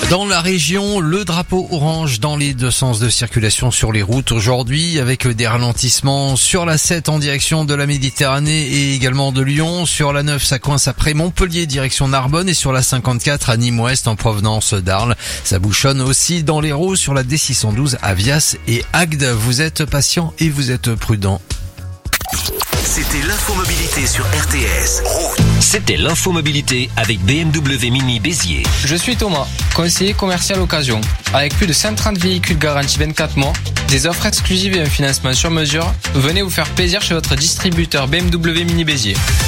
Dans la région, le drapeau orange dans les deux sens de circulation sur les routes aujourd'hui, avec des ralentissements sur la 7 en direction de la Méditerranée et également de Lyon. Sur la 9, ça coince après Montpellier direction Narbonne et sur la 54 à Nîmes-Ouest en provenance d'Arles. Ça bouchonne aussi dans l'Hérault sur la D612 à Vias et Agde. Vous êtes patient et vous êtes prudent. C'était l'infomobilité sur RTS. C'était l'infomobilité avec BMW Mini Béziers. Je suis Thomas, conseiller commercial occasion. Avec plus de 130 véhicules garantis 24 mois, des offres exclusives et un financement sur mesure, venez vous faire plaisir chez votre distributeur BMW Mini Béziers.